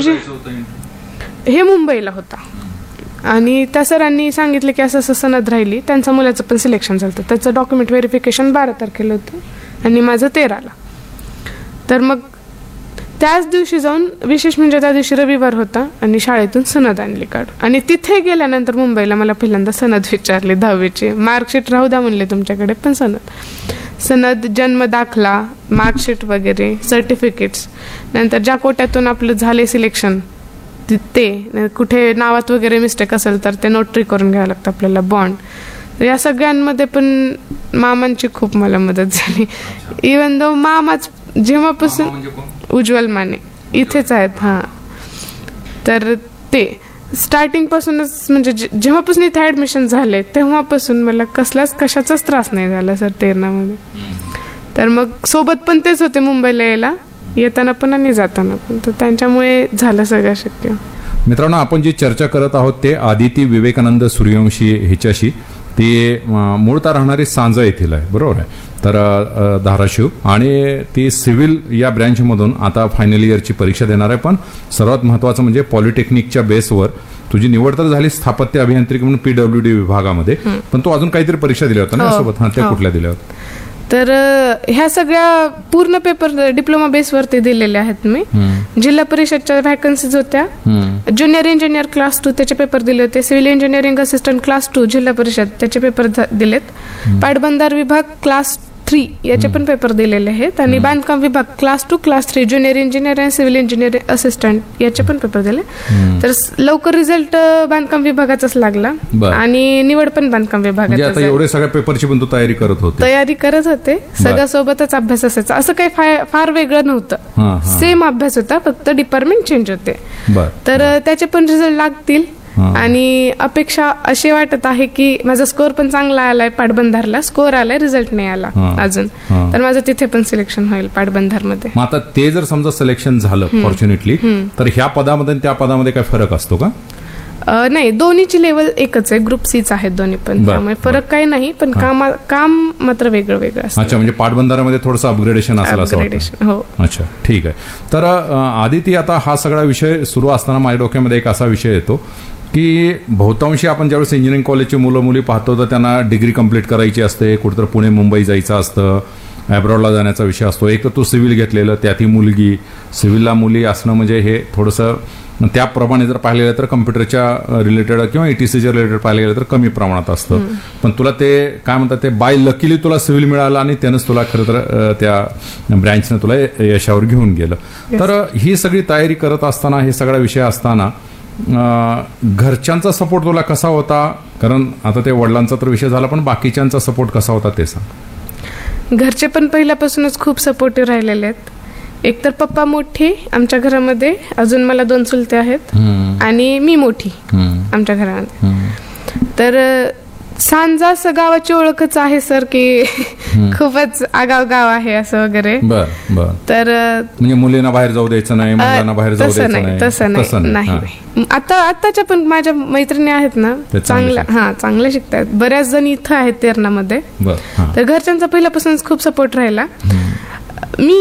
दिवशी हे मुंबईला होता आणि त्या सरांनी सांगितलं की असं असं सनद राहिली. त्यांच्या मुलाचं पण सिलेक्शन झालं. त्याचं डॉक्युमेंट व्हेरिफिकेशन 12 तारखेला होतं आणि माझं 13ला. तर मग त्याच दिवशी जाऊन, विशेष म्हणजे त्या दिवशी रविवार होता आणि शाळेतून सनद आणली काढ. आणि तिथे गेल्यानंतर मुंबईला मला पहिल्यांदा सनद विचारली 10वीची. मार्कशीट राहू द्या म्हणले तुमच्याकडे, पण सनद, जन्म दाखला, मार्कशीट वगैरे, सर्टिफिकेट्स, नंतर ज्या कोट्यातून आपलं झाले सिलेक्शन ते, कुठे नावात वगैरे मिस्टेक असेल तर ते नोटरी करून घ्यावं लागतं आपल्याला, बॉन्ड. या सगळ्यांमध्ये पण मामांची खूप मला मदत झाली. इवन दो मामाच जेव्हापासून उज्ज्वल माने इथेच आहेत. हां, तर ते स्टार्टिंग पासूनच म्हणजे जेव्हापासून इथे ॲडमिशन झाले तेव्हापासून मला कशाचाच त्रास नाही झाला सर तेरणामध्ये. तर मग सोबत पण तेच होते मुंबईला यायला, येताना पण आणि जाताना पण, तर त्यांच्यामुळे झालं सगळं शक्य. मित्रांनो, आपण जी चर्चा करत आहोत ते आदिती विवेकानंद सूर्यवंशी हिच्याशी. ती मूळतः राहणारी सांजा येथील आहे, बरोबर आहे, तर धाराशिव, आणि ती सिव्हिल या ब्रँचमधून आता फायनल इयरची परीक्षा देणार आहे. पण सर्वात महत्त्वाचं म्हणजे पॉलिटेक्निकच्या बेसवर तुझी निवड तर झाली स्थापत्य अभियांत्रिकी म्हणून PWD विभागामध्ये, पण तू अजून काहीतरी परीक्षा दिल्या होत्या ना सोबत? हां, त्या कुठल्या दिल्या होत्या? तर ह्या सगळ्या पूर्ण पेपर डिप्लोमा बेसवरती दिलेले आहेत मी. जिल्हा परिषदच्या व्हॅकन्सीज होत्या. ज्युनियर इंजिनियर क्लास 2 त्याचे पेपर दिले होते. सिव्हिल इंजिनिअरिंग असिस्टंट क्लास 2 जिल्हा परिषद त्याचे पेपर दिलेत. पाटबंधार विभाग क्लास 3 याचे पण पेपर दिलेले आहेत. आणि बांधकाम विभाग क्लास 2 क्लास 3 ज्युनियर इंजिनियर आणि सिव्हिल इंजिनियर असिस्टंट याचे पण पेपर दिले. तर लवकर रिझल्ट बांधकाम विभागाचाच लागला आणि निवड पण बांधकाम विभागाचा. एवढे सगळ्या पेपरची पण तू तयारी करत होते? सगळं सोबतच अभ्यास असायचा. असं काही फार वेगळं नव्हतं. सेम अभ्यास होता, फक्त डिपार्टमेंट चेंज होते. तर त्याचे पण रिझल्ट लागतील आणि अपेक्षा अशी वाटत आहे की माझा स्कोर पण चांगला आलाय. पाटबंधारला स्कोर आलाय, रिझल्ट नाही आला अजून, तर माझं तिथे पण सिलेक्शन होईल पाटबंधारमध्ये. मग आता ते जर समजा सिलेक्शन झालं फॉर्च्युनेटली, तर ह्या पदामध्ये आणि त्या पदामध्ये काय फरक असतो का? नाही, दोन्हीची लेवल एकच आहे. ग्रुप सीच आहेत दोन्ही पण, त्यामुळे फरक काही नाही. पण काम मात्र वेगळं वेगळं असतं. अच्छा, म्हणजे पाटबंधारामध्ये थोडंसं अपग्रेडेशन असेल असं वाटतं. हो. अच्छा, ठीक आहे. तर आदिती, आता हा सगळा विषय सुरू असताना माझ्या डोक्यामध्ये एक असा विषय येतो की बहुतांशी आपण ज्यावेळेस इंजिनिअरिंग कॉलेजची मुलं मुली पाहतो तर त्यांना डिग्री कंप्लीट करायची असते, कुठेतरी पुणे मुंबई जायचं असतं, ॲब्रॉडला जाण्याचा विषय असतो. एक तर तू सिव्हिल घेतलेलं, त्यात ही मुलगी, सिव्हिलला मुली असणं म्हणजे हे थोडंसं, त्याप्रमाणे जर पाहिलं गेलं तर कम्प्युटरच्या रिलेटेड किंवा ETCच्या रिलेटेड पाहिलं गेलं तर कमी प्रमाणात असतं. पण तुला ते काय म्हणतात, ते बाय लकीली तुला सिव्हिल मिळालं आणि त्यानंच तुला खरं तर त्या ब्रँचनं तुला यशावर घेऊन गेलं. तर ही सगळी तयारी करत असताना, हे सगळा विषय असताना घरच्यांचा सपोर्ट तुला कसा होता? कारण आता ते वडिलांचा तर विषय झाला, पण बाकीच्यांचा सपोर्ट कसा होता ते सांग. घरचे पण पहिल्यापासूनच खूप सपोर्टिव्ह राहिलेले आहेत. एकतर पप्पा मोठी आमच्या घरामध्ये, अजून मला 2 चुलते आहेत आणि मी मोठी आमच्या घरामध्ये. तर सांजा असं गावाची ओळखच आहे सर की खूपच आगाव गाव आहे असं वगैरे. तर म्हणजे मुलींना बाहेर जाऊ द्यायचं नाही, मुलांना बाहेर जाऊ द्यायचं नाही, तसं नाही. आताच्या पण माझ्या मैत्रिणी आहेत ना, चांगल्या शिकतात. बऱ्याच जण इथं आहेत तेरणामध्ये. तर घरच्यांचा पहिल्यापासूनच खूप सपोर्ट राहिला. मी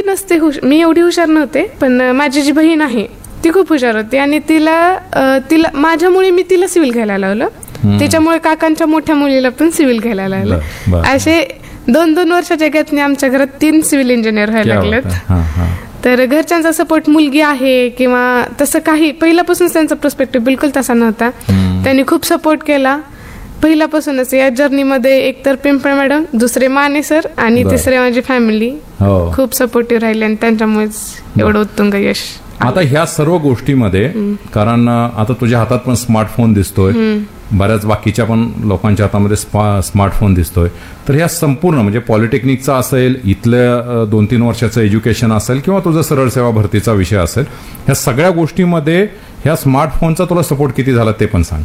एवढी हुशार नव्हते, पण माझी जी बहीण आहे ती खूप हुशार होती आणि तिला माझ्यामुळे मी तिला सिव्हिल घ्यायला लावलं. त्याच्यामुळे काकांच्या मोठ्या मुलीला पण सिव्हिल घ्यायला लागलं. असे 2-2 वर्षाच्या गॅपने आमच्या घरात 3 सिव्हिल इंजिनियर व्हायला लागलेत. तर घरच्यांचा सपोर्ट मुलगी आहे किंवा तसं काही, पहिल्यापासून त्यांचा पर्स्पेक्टिव्ह बिलकुल तसा नव्हता. त्यांनी खूप सपोर्ट केला पहिल्यापासूनच या जर्नीमध्ये. एकतर पिंपळे मॅडम, दुसरे माने सर आणि तिसरे माझी फॅमिली खूप सपोर्टिव्ह राहिले आणि त्यांच्यामुळेच एवढं उत्तुंग यश. आता ह्या सर्व गोष्टीमध्ये, कारण आता तुझ्या हातात पण स्मार्टफोन दिसतोय, बऱ्याच बाकीच्या पण लोकांच्या हातामध्ये स्मार्टफोन दिसतोय, तर ह्या संपूर्ण म्हणजे पॉलिटेक्निकचा असेल, इथल्या 2-3 वर्षाचं एज्युकेशन असेल किंवा तुझा सरळ सेवा भरतीचा विषय असेल, ह्या सगळ्या गोष्टीमध्ये ह्या स्मार्टफोनचा तुला सपोर्ट किती झाला ते पण सांग.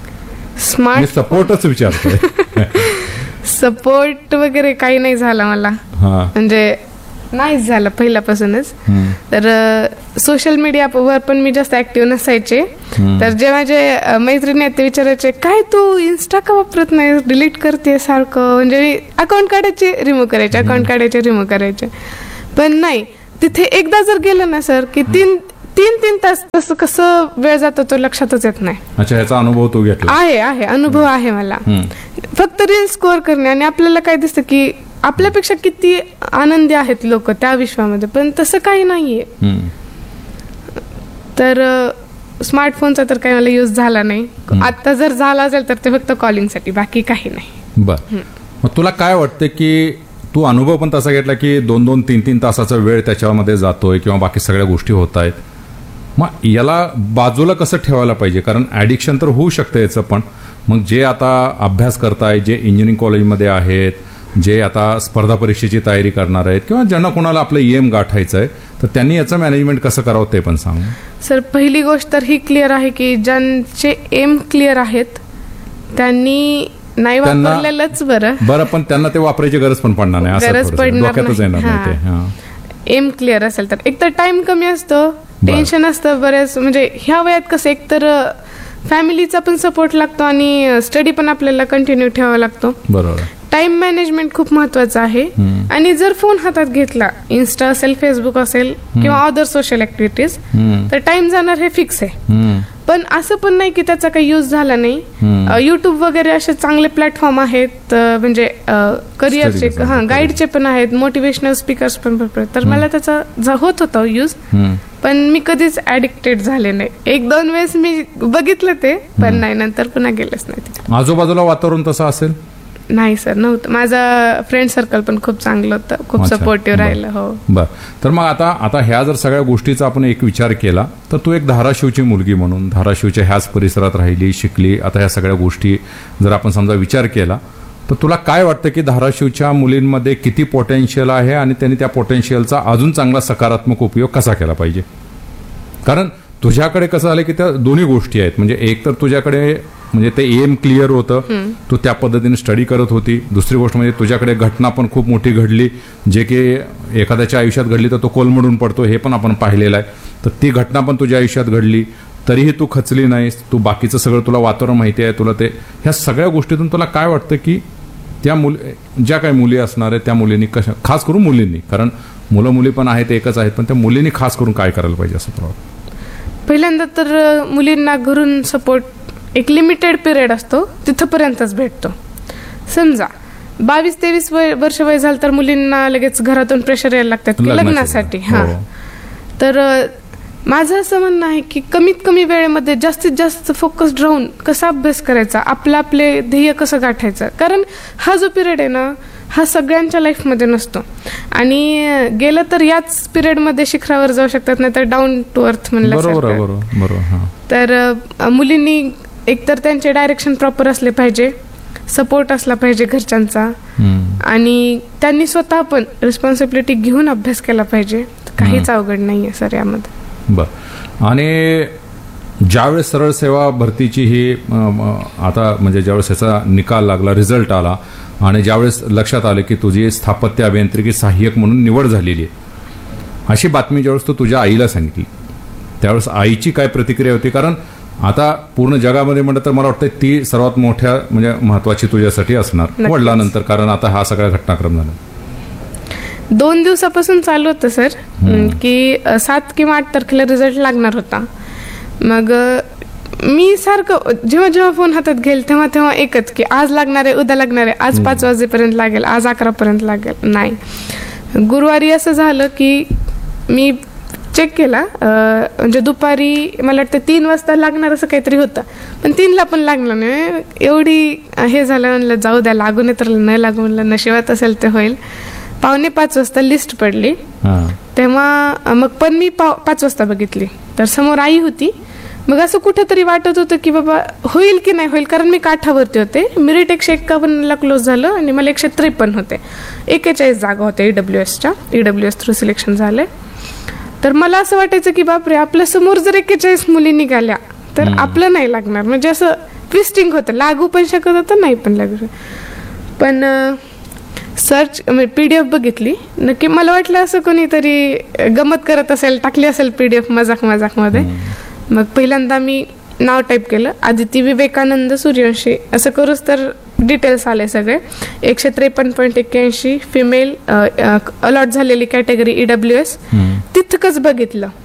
सपोर्टच विचारतोय. सपोर्ट वगैरे काही नाही झाला मला, म्हणजे नाहीच झालं पहिल्यापासूनच. तर सोशल मीडियावर पण मी जास्त ऍक्टिव्ह नसायचे. तर जे माझे मैत्रिणी आहेत ते विचारायचे, काय तू इन्स्टा का वापरत नाही, डिलीट करते सारखं. म्हणजे अकाउंट काढायचे रिमूव्ह करायचे. पण नाही, तिथे एकदा जर गेलं ना सर की तीन तास तसं कसं वेळ जातो तो लक्षातच येत नाही. अच्छा, ह्याचा अनुभव तू घेतला? आहे अनुभव आहे मला. फक्त रील स्कोअर करणे आणि आपल्याला काय दिसतं की आपल्यापेक्षा किती आनंदी आहेत लोक त्या विश्वामध्ये, पण तसं काही नाहीये. तर स्मार्टफोनचा तर काही मला यूज झाला नाही. आता जर झाला असेल तर ते फक्त कॉलिंगसाठी, बाकी काही नाही. बर, मग तुला काय वाटतं की तू अनुभव पण तसा घेतला की 2-2, 3-3 तासाचा वेळ त्याच्यामध्ये जातोय किंवा बाकी सगळ्या गोष्टी होत आहेत, मग याला बाजूला कसं ठेवायला पाहिजे? कारण ऍडिक्शन तर होऊ शकतं याचं, पण मग जे आता अभ्यास करताय, जे इंजिनिअरिंग कॉलेजमध्ये आहेत, जे आता स्पर्धा परीक्षेची तयारी करणार आहेत किंवा ज्यांना कोणाला आपलं एम गाठायचं आहे, तर त्यांनी याचं मॅनेजमेंट कसं करावं ते पण सांग. सर, पहिली गोष्ट तर ही क्लिअर आहे की ज्यांचे एम क्लिअर आहेत त्यांनी नाही वापरलेलंच बरं, पण त्यांना ते वापरायची गरज पण पडणार नाही, गरज पडणार नाही. एम क्लिअर असेल तर एकतर टाइम कमी असतो, टेन्शन असतं बरेच. म्हणजे ह्या वयात कसं एकतर फॅमिलीचा पण सपोर्ट लागतो आणि स्टडी पण आपल्याला कंटिन्यू ठेवावा लागतो. बरोबर. टाइम मॅनेजमेंट खूप महत्वाचं आहे. आणि जर फोन हातात घेतला, इन्स्टा असेल, फेसबुक असेल किंवा अदर सोशल ऍक्टिव्हिटीज, तर टाइम जाणार हे फिक्स आहे. पण असं पण नाही की त्याचा काही यूज झाला नाही. युट्यूब वगैरे असे चांगले प्लॅटफॉर्म आहेत, म्हणजे करिअरचे गाईडचे पण आहेत, मोटिवेशनल स्पीकर्स पण भरपूर. तर मला त्याचा होत होता यूज, पण मी कधीच ऍडिक्टेड झाले नाही. 1-2 वेळेस मी बघितलं ते, पण नाही, नंतर पुन्हा गेलेच नाही. आजूबाजूला वातावरण तसं असेल? नाही सर, नव्हतं. माझं फ्रेंड सर्कल पण खूप चांगलं होतं, खूप सपोर्टिव्ह राहिलं. हो. बर, तर मग आता ह्या जर सगळ्या गोष्टीचा आपण एक विचार केला तर तू एक धाराशिवची मुलगी म्हणून धाराशिवच्या ह्याच परिसरात राहिली, शिकली. आता ह्या सगळ्या गोष्टी जर आपण समजा विचार केला तर तुला काय वाटतं की धाराशिवच्या मुलींमध्ये किती पोटेन्शियल आहे आणि त्यांनी त्या पोटेन्शियलचा अजून चांगला सकारात्मक उपयोग कसा केला पाहिजे? कारण तुझ्याकडे कसं झालं की त्या दोन्ही गोष्टी आहेत. म्हणजे एक तर तुझ्याकडे म्हणजे ते एम क्लिअर होतं, तू त्या पद्धतीने स्टडी करत होती. दुसरी गोष्ट म्हणजे तुझ्याकडे घटना पण खूप मोठी घडली, जे की एखाद्याच्या आयुष्यात घडली तर तो कोलमडून पडतो, हे पण आपण पाहिलेलं आहे. तर ती घटना पण तुझ्या आयुष्यात घडली, तरीही तू खचली नाहीस. तू बाकीचं सगळं तुला वातावरण माहिती आहे, तुला ते ह्या सगळ्या गोष्टीतून तुला काय वाटतं की त्या ज्या काही मुली असणार आहेत त्या मुलींनी कशा, खास करून मुलींनी, कारण मुलं मुली पण आहेत एकच आहेत, पण त्या मुलींनी खास करून काय करायला पाहिजे असं तुला वाटतं? पहिल्यांदा तर मुलींना घरून सपोर्ट एक लिमिटेड पिरियड असतो, तिथपर्यंतच भेटतो. समजा 22-23 वर्ष वय झालं तर मुलींना लगेच घरातून प्रेशर यायला लागतात की लग्नासाठी. तर माझं असं म्हणणं आहे की कमीत कमी वेळेमध्ये जास्तीत जास्त फोकस्ड राहून कसा अभ्यास करायचा, आपले ध्येय कसं गाठायचं. कारण हा जो पिरियड आहे ना, हा सगळ्यांच्या लाईफमध्ये नसतो आणि गेलं तर याच पिरियडमध्ये शिखरावर जाऊ शकतात, नाही तर डाऊन टू अर्थ म्हणलं. तर मुलींनी एकतर त्यांचे डायरेक्शन प्रॉपर असले पाहिजे, सपोर्ट असला पाहिजे घरच्यांचा, आणि त्यांनी स्वतः पण रिस्पॉन्सिबिलिटी घेऊन अभ्यास केला पाहिजे. काहीच अवघड नाहीये सर यामध्ये. बर, आणि ज्यावेळेस सरळ सेवा भरतीची ही आता म्हणजे ज्यावेळेस याचा निकाल लागला, रिझल्ट आला आणि ज्यावेळेस लक्षात आलं की तुझी स्थापत्य अभियांत्रिकी सहाय्यक म्हणून निवड झालेली आहे, अशी बातमी ज्यावेळेस तू तुझ्या आईला सांगितली, त्यावेळेस आईची काय प्रतिक्रिया होती? कारण आता पूर्ण जगामध्ये म्हटलं तर मला वाटतं ती सर्वात मोठ्या म्हणजे महत्वाची तुझ्यासाठी असणार वडिलांनंतर, कारण आता हा सगळा घटनाक्रम झाला. 2 दिवसापासून चालू होतं सर की 7 किंवा 8 तारखेला रिझल्ट लागणार होता. मग मी सारखं जेव्हा जेव्हा फोन हातात घेईल तेव्हा एकच की आज लागणार आहे, उद्या लागणार आहे, आज 5 वाजेपर्यंत लागेल, आज 11 पर्यंत लागेल. नाही, गुरुवारी असं झालं की मी चेक केला, म्हणजे दुपारी मला वाटतं 3 वाजता लागणार असं काहीतरी होतं, पण 3ला पण लागलं नाही. एवढी हे झालं, म्हणलं जाऊ द्या, लागून तर न लागू, म्हणलं नशिबात असेल ते होईल. 4:45 वाजता लिस्ट पडली, तेव्हा मग पण मी 5 वाजता बघितली तर समोर आई होती. मग असं कुठेतरी वाटत होतं की बाबा होईल की नाही होईल, कारण मी काठावरती होते. मेरिट 151ला क्लोज झालं आणि मला 153 होते. 41 जागा होत्या EWSच्या, EWS थ्रू सिलेक्शन झाले. तर मला असं वाटायचं की बापरे, आपल्या समोर जर 41 मुली निघाल्या तर आपलं नाही लागणार. म्हणजे असं ट्विस्टिंग होतं, लागू पण शकत होतं, नाही पण लागू. पण सर्च PDF बघितली, नक्की मला वाटलं असं कोणीतरी गमत करत असेल, टाकली असेल PDF मजाक मध्ये. मग पहिल्यांदा मी नाव टाईप केलं, आदिती विवेकानंद सूर्यवंशी, असं करूच तर डिटेल्स आले सगळे. 153.81 फिमेल, अलॉट झालेली कॅटेगरी EWS. तितकंच बघितलं.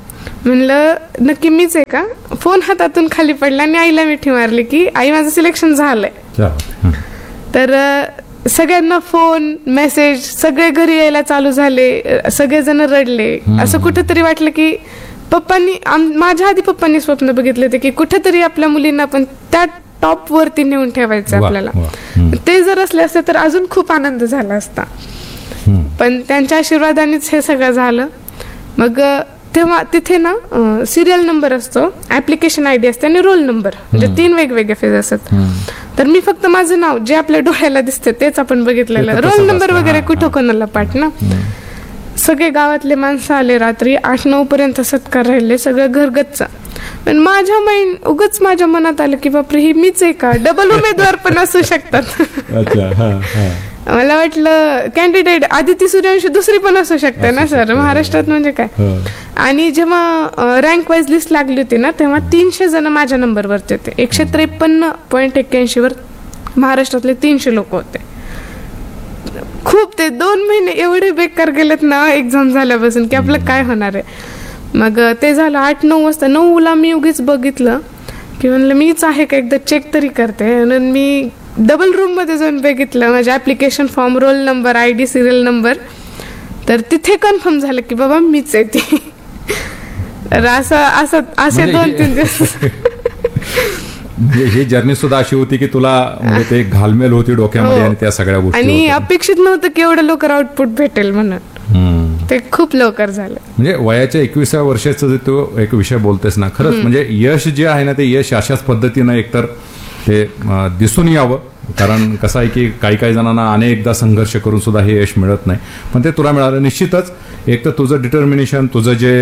म्हणलं नक्की मीच आहे का. फोन हातातून खाली पडला आणि आईला मिठी मारली की आई माझं सिलेक्शन झालंय. तर सगळ्यांना फोन मेसेज सगळे घरी यायला चालू झाले, सगळेजण रडले. असं कुठेतरी वाटलं की पप्पांनी माझ्या आधी पप्पांनी स्वप्न बघितले होते की कुठेतरी आपल्या मुलींना पण त्या टॉप वरती नेऊन ठेवायचं आपल्याला. ते जर असले असते तर अजून खूप आनंद झाला असता, पण त्यांच्या आशीर्वादानेच हे सगळं झालं. मग तेव्हा तिथे ना सिरियल नंबर असतो, ऍप्लिकेशन आयडी असते आणि रोल नंबर, म्हणजे 3 वेगवेगळे फेज असतात. तर मी फक्त माझं नाव जे आपल्या डोळ्याला दिसते तेच आपण बघितलेलं, रोल नंबर वगैरे कुठं कोणाला पाठ ना. सगळे गावातले माणसं आले, रात्री 8-9 पर्यंत सत्कार राहिले, सगळं घरगच्च. पण उगाच माझ्या मनात आलं की बापरे ही मीच आहे का, डबल उमेदवार पण असू शकतात. मला वाटलं कॅन्डिडेट आदिती सूर्यवंशी दुसरी पण असू शकते ना सर, महाराष्ट्रात म्हणजे काय. आणि जेव्हा रँक वाईज लिस्ट लागली होती ना तेव्हा 300 जण माझ्या नंबरवरती होते. 153.81 वर महाराष्ट्रातले 300 लोक होते. खूप ते 2 महिने एवढे बेकार गेलेत ना एक्झाम झाल्यापासून की आपलं काय होणार आहे. मग ते झालं 8-9 वाजता. 9ला मी उगीच बघितलं की म्हणलं मीच आहे का एकदा चेक तरी करते. आणि मी डबल रूम मध्ये जाऊन बघितलं माझे application form, roll number, ID, serial number. तर तिथे कन्फर्म झालं की बाबा मीच आहे ती. तर असे 2-3 दिवस म्हणजे ही जर्नी सुद्धा अशी होती की तुला म्हणजे ते घालमेल होती डोक्यामध्ये आणि त्या सगळ्या गोष्टी, आणि अपेक्षित नव्हतं की एवढं लवकर आउटपुट भेटेल म्हणून. ते खूप लवकर झालं. म्हणजे वयाच्या 21व्या वर्षाचा जे तू एक विषय बोलतेस ना, खरंच म्हणजे यश जे आहे ना ते यश अशाच पद्धतीनं एकतर ते दिसून यावं. कारण कसं आहे की काही जणांना अनेकदा संघर्ष करून सुद्धा हे यश मिळत नाही, पण ते तुला मिळालं. निश्चितच एक तर तुझं डिटर्मिनेशन, तुझं जे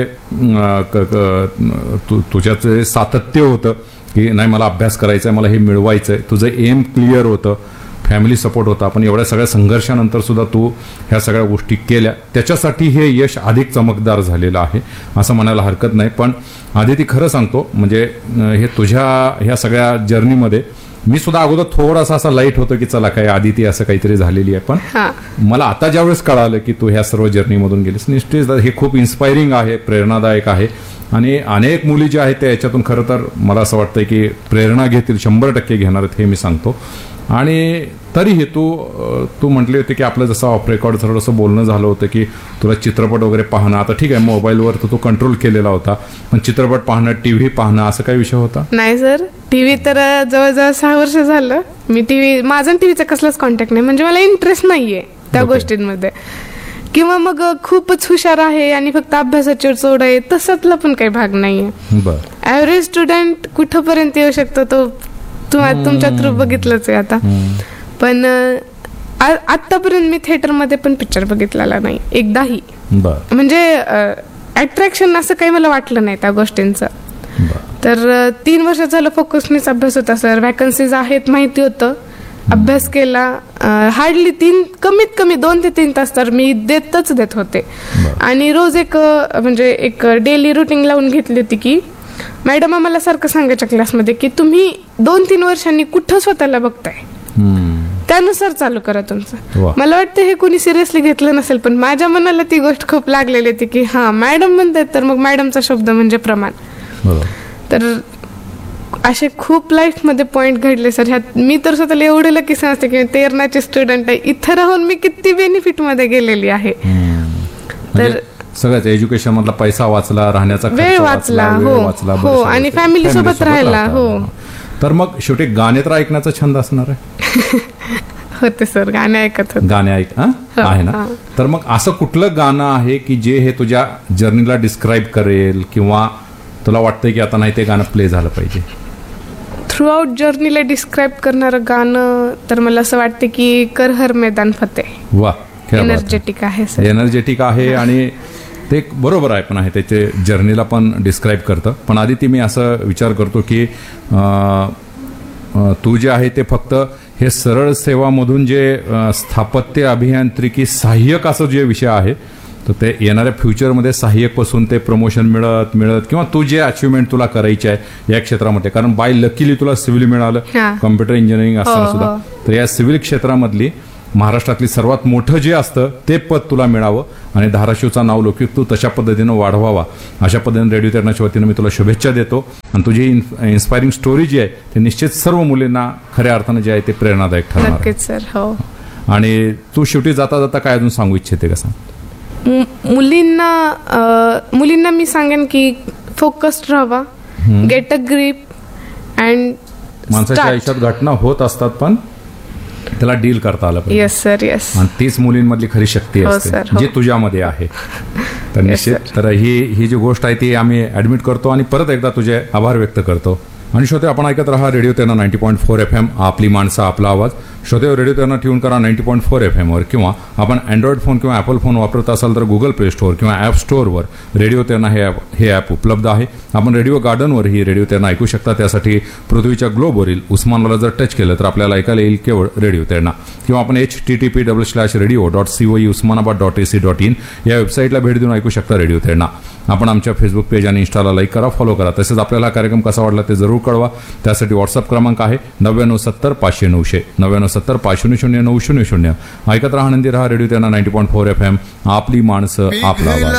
तुझ्याचं जे सातत्य होतं की नाही मला अभ्यास करायचा आहे, मला हे मिळवायचं आहे, तुझं एम क्लिअर होतं, फॅमिली सपोर्ट होता, पण एवढ्या सगळ्या संघर्षानंतर सुद्धा तू ह्या सगळ्या गोष्टी केल्या, त्याच्यासाठी हे यश अधिक चमकदार झालेलं आहे असं म्हणायला हरकत नाही. पण आदिती खरं सांगतो म्हणजे हे तुझ्या ह्या सगळ्या जर्नीमध्ये मी सुद्धा अगोदर थोडासा असा लाईट होतं की चला काय आदिती असं काहीतरी झालेली आहे, पण मला आता ज्यावेळेस कळालं की तू ह्या सर्व जर्नीमधून गेलीस, निश्चित हे खूप इन्स्पायरिंग आहे, प्रेरणादायक आहे. आणि अनेक मुली ज्या आहेत त्या याच्यातून खरं तर मला असं वाटतंय की प्रेरणा घेतील, 100% घेणार आहेत हे मी सांगतो. आणि तरीही तू म्हटली होती की आपलं जसं ऑफ रेकॉर्ड थोडंसं बोलणं झालं होतं की तुला चित्रपट वगैरे पाहणं, आता ठीक आहे मोबाईलवर तर तू कंट्रोल केलेला होता, पण चित्रपट पाहणं, टीव्ही पाहणं असं काही विषय होता? नाही सर, टीव्ही तर जवळजवळ 6 वर्ष झालं मी टीव्ही, माझा टीव्हीचा कसलाच कॉन्टॅक्ट नाही, म्हणजे मला इंटरेस्ट नाहीये त्या गोष्टींमध्ये. किंवा मग खूपच हुशार आहे आणि फक्त अभ्यासाची चोड आहे तसतला पण काही भाग नाहीये. ऍव्हरेज स्टुडंट कुठपर्यंत येऊ शकतो तो तुमच्या थ्रू बघितलंच आहे आता. पण आतापर्यंत मी थिएटरमध्ये पण पिक्चर बघितलेला नाही एकदाही. म्हणजे अट्रॅक्शन असं काही मला वाटलं नाही त्या गोष्टींचं. तर 3 वर्ष झालं फोकसनेच अभ्यास होता सर, वॅकन्सीज आहेत माहिती होतं, अभ्यास केला. हार्डली कमीत कमी 2 ते 3 तास तर मी देत होते. आणि रोज म्हणजे एक डेली रुटीन लावून घेतली होती की मॅडम आम्हाला सारखं सांगायच्या क्लासमध्ये की तुम्ही 2-3 वर्षांनी कुठं स्वतःला बघताय त्यानुसार चालू करा तुमचं. मला वाटतं हे कोणी सिरियसली घेतलं नसेल, पण माझ्या मनाला ती गोष्ट खूप लागलेली होती की हा मॅडम म्हणतात तर मग मॅडमचा शब्द म्हणजे प्रमाण. तर असे खूप लाईफ मध्ये पॉइंट घडले सर. ह्यात मी तर स्वतःला एवढं लकी समजते की तेरणाचे स्टुडंट आहे, इथं राहून मी किती बेनिफिट मध्ये गेलेली आहे. तर सगळ्याच एज्युकेशन मधला पैसा वाचला, राहण्याचा वेळ वाचला, हो, आणि फॅमिली सोबत राहायला. हो. तर मग शेवटी गाणे तर ऐकण्याचा छंद असणार आहे? होते सर, गाणे ऐकत होते. गाणे आहे ना. तर मग असं कुठलं गाणं आहे की जे हे तुझ्या जर्नीला डिस्क्राईब करेल किंवा तुला वाटतंय की आता नाही ते गाणं प्ले झालं पाहिजे? थ्रू आउट जर्नीला डिस्क्राईब करणारं गाणं तर मला असं वाटतं की कर हर मैदान फतेह. वा, एनर्जेटिक आहे सर. एनर्जेटिक आहे आणि ते बरोबर आहे, पण आहे त्याचे जर्नीला पण डिस्क्राईब करतं. पण आधी ती मी असं विचार करतो की तू जे आहे ते फक्त हे सरळ सेवामधून जे स्थापत्य अभियांत्रिकी सहाय्यक असं जे विषय आहे तर ते येणाऱ्या फ्युचरमध्ये सहाय्यकपासून ते प्रमोशन मिळत किंवा तू जे अचिव्हमेंट तुला करायची आहे या क्षेत्रामध्ये, कारण बाय लकीली तुला सिव्हिल मिळालं, कम्प्युटर इंजिनिअरिंग असताना सुद्धा, तर या सिव्हिल क्षेत्रामधली महाराष्ट्रातली सर्वात मोठं जे असतं ते पद तुला मिळावं आणि धाराशिवचा नावलौकिक तू तशा पद्धतीनं वाढवावा, अशा पद्धतीने रेडिओ तेरणाच्या वतीनं मी तुला शुभेच्छा देतो. आणि तुझी इन्स्पायरिंग स्टोरी जी आहे ते निश्चित सर्व मुलींना खऱ्या अर्थानं जे आहे ते प्रेरणादायक ठरणार आहे. नक्कीच सर. हो. आणि तू शेवटी जाता जाता काय अजून सांगू इच्छिते का सांग? मुलींना मी सांगेन की फोकस्ड राहावा, गेट अ ग्रीप अँड माणसाच्या आयुष्यात घटना होत असतात पण त्याला डील करता आलं पाहिजे. Yes sir. येस. आणि तीच मुलींमधली खरी शक्ती हो असते सर, हो. जी तुझ्यामध्ये आहे. तर निश्चित तर ही जी गोष्ट आहे ती आम्ही ऍडमिट करतो आणि परत एकदा तुझे आभार व्यक्त करतो. आणि श्रोते, आपण ऐकत राहा रेडिओ तेरणा 90.4 FM, आपली माणसं आपला आवाज. श्रोते, रेडिओ तेरणा ट्यून करा 90.4 FM वर, किंवा आपण अँड्रॉइड फोन किंवा ॲपल फोन वापरत असाल तर गुगल प्ले स्टोअर किंवा ॲप स्टोअरवर रेडिओ तेरणा हे ॲप उपलब्ध आहे. आपण रेडिओ गार्डनवर ही रेडिओ तेरणा ऐकू शकता. त्यासाठी पृथ्वीच्या ग्लोबवरील उस्मानवाला जर टच केलं तर आपल्याला ऐकायला येईल केवळ रेडिओ तेरणा. किंवा आपण http://radio.cousmanabat.ac.in या वेबसाईटला भेट देऊन ऐकू शकता रेडिओ तेरणा. आपण आमच्या फेसबुक पेज आणि इन्स्टाला लाईक करा, फॉलो करा. तसेच आपल्याला हा कार्यक्रम कसा वाटला ते जरूर कळवा. त्यासाठी व्हॉट्सअप क्रमांक आहे 9970 500 900 9970 500 900. ऐकत राहा, आनंदी राहा. रेडिओ तेरणा 90.4 FM, आपली माणसं आपला आवाज.